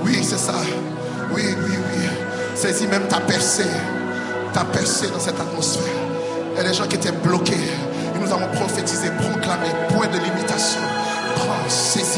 Oui, c'est ça. Oui, oui, oui. Saisis même ta percée. Ta percée dans cette atmosphère. Il y a des gens qui étaient bloqués. Et nous avons prophétisé, proclamé, point de limitation. Prends, saisis.